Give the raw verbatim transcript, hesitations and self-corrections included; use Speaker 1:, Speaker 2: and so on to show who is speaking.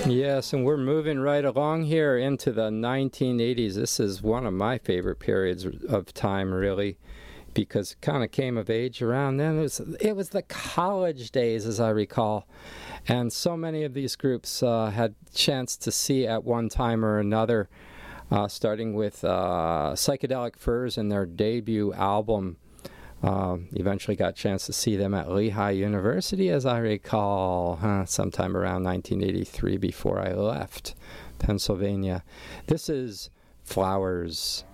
Speaker 1: Yes, and we're moving right along here into the nineteen eighties. This is one of my favorite periods of time, really, because it kind of came of age around then. It was, it was the college days, as I recall, and so many of these groups uh, had chance to see at one time or another, uh, starting with uh, Psychedelic Furs and their debut album. Uh, eventually got a chance to see them at Lehigh University, as I recall, huh, sometime around nineteen eighty-three before I left Pennsylvania. This is Flowers.